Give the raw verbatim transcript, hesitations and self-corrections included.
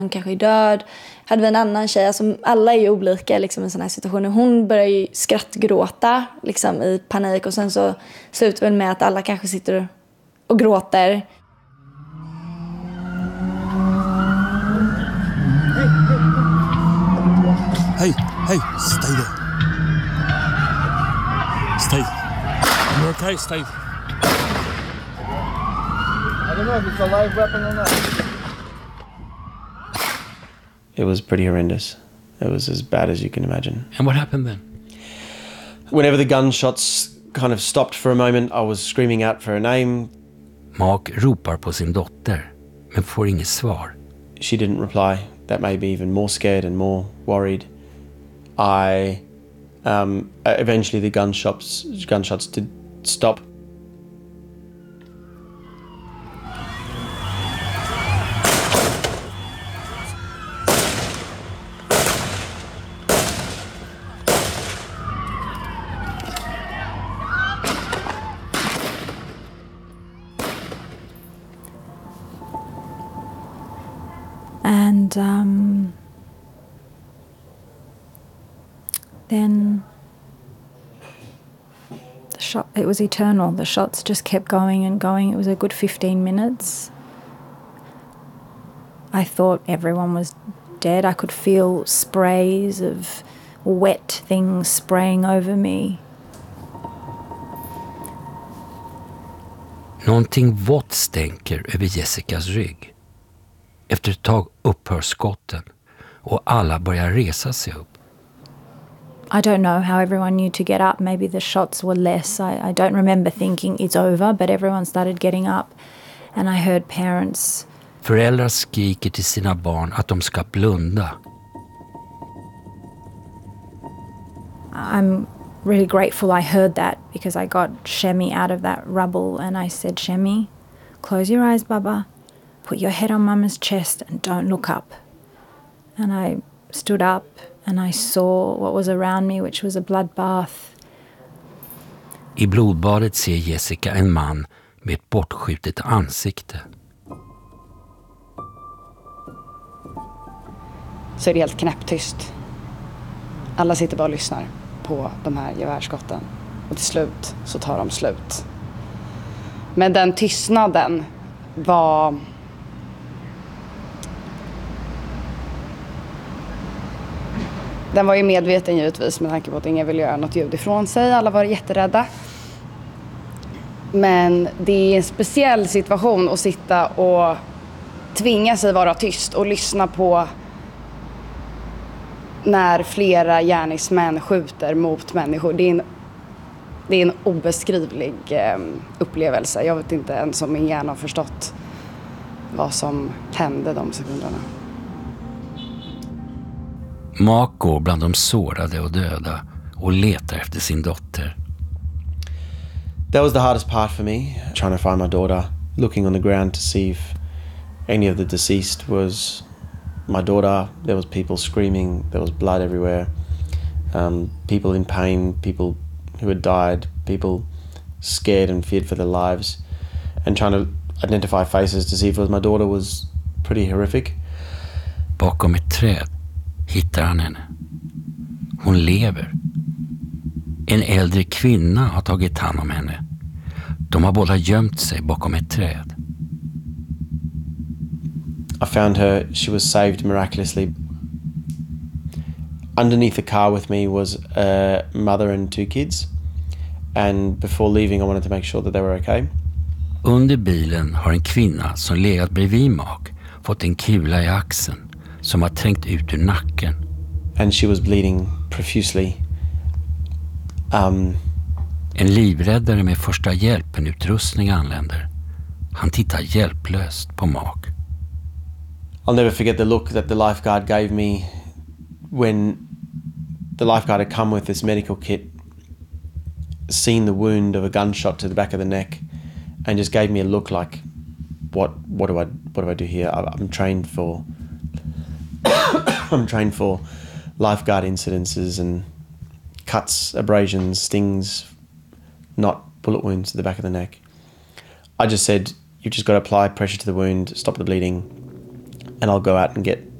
Hon kanske är död. Hade vi en annan tjej, alltså alla är ju olika liksom, i sådana här situationer. Hon börjar ju skrattgråta liksom, i panik. Och sen så slutar väl med att alla kanske sitter och gråter. Hey, hey, stay there. Stay. You're okay, stay. I don't know if it's a live weapon or not. It was pretty horrendous. It was as bad as you can imagine. And what happened then? Whenever the gunshots kind of stopped for a moment, I was screaming out for her name. Mark ropar på sin dotter, men får inget svar. She didn't reply. That made me even more scared and more worried. I um, eventually the gunshots gunshots did stop. And um, then the shot, it was eternal. The shots just kept going and going. It was a good fifteen minutes. I thought everyone was dead. I could feel sprays of wet things spraying over me. Någonting vått stänker över Jessicas rygg. Efter ett tag upphör skotten och alla börjar resa sig upp. I don't know how everyone knew to get up. Maybe the shots were less. I, I don't remember thinking it's over, but everyone started getting up. And I heard parents. Föräldrar skriker till sina barn att de ska blunda. I'm really grateful I heard that because I got Shemi out of that rubble and I said, Shemi, close your eyes, Baba. Put your head on Mama's chest and don't look up. And I stood up and I saw what was around me, which was a bloodbath. I blodbadet ser Jessica en man med ett bortskjutet ansikte. Så är det helt knäpptyst. Alla sitter bara och lyssnar på de här gevärsskotten. Och till slut så tar de slut. Men den tystnaden var... Den var ju medveten givetvis med tanke på att ingen ville göra något ljud ifrån sig. Alla var jätterädda. Men det är en speciell situation att sitta och tvinga sig vara tyst och lyssna på när flera gärningsmän skjuter mot människor. Det är en, det är en obeskrivlig eh, upplevelse. Jag vet inte ens om min hjärna har förstått vad som hände de sekunderna. Mark går bland de sårade och döda och letar efter sin dotter. That was the hardest part for me, trying to find my daughter, looking on the ground to see if any of the deceased was my daughter. There was people screaming, there was blood everywhere, um, people in pain, people who had died, people scared and feared for their lives, and trying to identify faces to see if it was my daughter was pretty horrific. Bakom ett träd hittar han henne. Hon lever. En äldre kvinna har tagit hand om henne. De har båda gömt sig bakom ett träd. I found her. She was saved miraculously. Underneath the car with me was a mother and two kids. And before leaving I wanted to make sure that they were okay. Under bilen har en kvinna som legat bredvid Mark fått en kula i axeln som har trängt ut ur nacken. And she was bleeding profusely. Um, en livräddare med första hjälpen-utrustning anländer. Han tittar hjälplöst på Mark. I'll never forget the look that the lifeguard gave me when the lifeguard had come with this medical kit, seen the wound of a gunshot to the back of the neck, and just gave me a look like, what what do I what do I do here? I'm trained for I'm trained for lifeguard incidences and cuts, abrasions, stings, not bullet wounds to the back of the neck. I just said, you've just got to apply pressure to the wound, stop the bleeding, and I'll go out and get